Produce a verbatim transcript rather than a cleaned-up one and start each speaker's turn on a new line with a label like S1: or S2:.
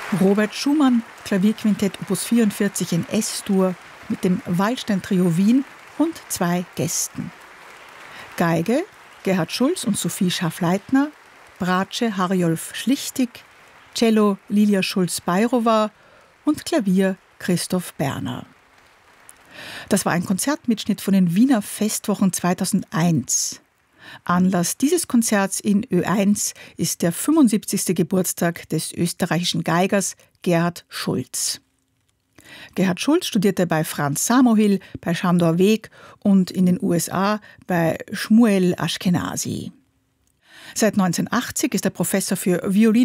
S1: Robert Schumann, Klavierquintett Opus vierundvierzig in S-Dur mit dem Waldstein-Trio Wien und zwei Gästen. Geige Gerhard Schulz und Sophie Schaffleitner, Bratsche Harjolf Schlichtig, Cello Lilia Schulz-Beirowa und Klavier Christoph Berner. Das war ein Konzertmitschnitt von den Wiener Festwochen zweitausendeins. Anlass dieses Konzerts in Ö eins ist der fünfundsiebzigste Geburtstag des österreichischen Geigers Gerhard Schulz. Gerhard Schulz studierte bei Franz Samohill, bei Sándor Vég und in den U S A bei Shmuel Ashkenazi. Seit neunzehnhundertachtzig ist er Professor für Violin